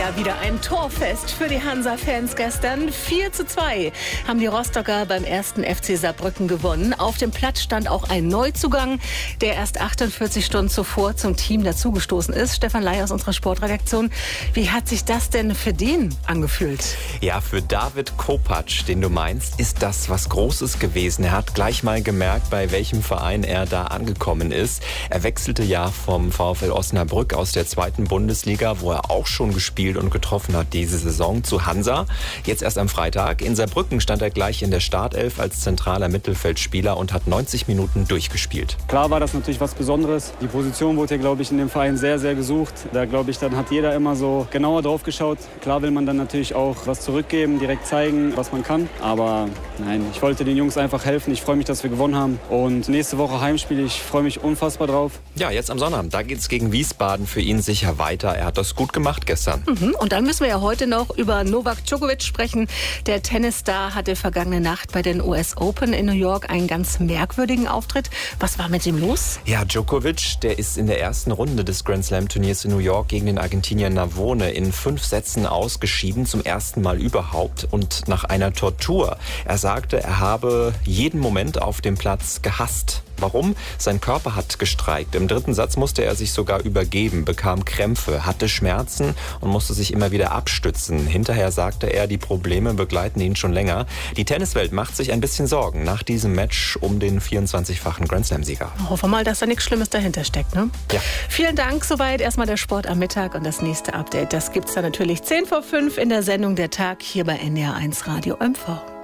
Ja, wieder ein Torfest für die Hansa-Fans gestern. 4:2 haben die Rostocker beim 1. FC Saarbrücken gewonnen. Auf dem Platz stand auch ein Neuzugang, der erst 48 Stunden zuvor zum Team dazugestoßen ist. Stefan Ley aus unserer Sportredaktion. Wie hat sich das denn für den angefühlt? Ja, für David Kopacz, den du meinst, ist das was Großes gewesen. Er hat gleich mal gemerkt, bei welchem Verein er da angekommen ist. Er wechselte ja vom VfL Osnabrück aus der 2. Bundesliga, wo er auch schon gespielt und getroffen hat diese Saison, zu Hansa. Jetzt erst am Freitag. In Saarbrücken stand er gleich in der Startelf als zentraler Mittelfeldspieler und hat 90 Minuten durchgespielt. Klar war das natürlich was Besonderes. Die Position wurde ja, glaube ich, in dem Verein sehr, sehr gesucht. Da, glaube ich, dann hat jeder immer so genauer drauf geschaut. Klar will man dann natürlich auch was zurückgeben, direkt zeigen, was man kann. Aber nein, ich wollte den Jungs einfach helfen. Ich freue mich, dass wir gewonnen haben. Und nächste Woche Heimspiel. Ich freue mich unfassbar drauf. Ja, jetzt am Sonnabend. Da geht es gegen Wiesbaden für ihn sicher weiter. Er hat das gut gemacht gestern. Und dann müssen wir ja heute noch über Novak Djokovic sprechen. Der Tennisstar hatte vergangene Nacht bei den US Open in New York einen ganz merkwürdigen Auftritt. Was war mit ihm los? Ja, Djokovic, der ist in der ersten Runde des Grand Slam Turniers in New York gegen den Argentinier Navone in 5 Sätzen ausgeschieden, zum ersten Mal überhaupt und nach einer Tortur. Er sagte, er habe jeden Moment auf dem Platz gehasst. Warum? Sein Körper hat gestreikt. Im 3. Satz musste er sich sogar übergeben, bekam Krämpfe, hatte Schmerzen und musste sich immer wieder abstützen. Hinterher sagte er, die Probleme begleiten ihn schon länger. Die Tenniswelt macht sich ein bisschen Sorgen nach diesem Match um den 24-fachen Grand Slam-Sieger. Hoffen wir mal, dass da nichts Schlimmes dahinter steckt, ne? Ja. Vielen Dank. Soweit erstmal der Sport am Mittag und das nächste Update. Das gibt's dann natürlich 10 vor 5 in der Sendung Der Tag hier bei NDR1 Radio MV.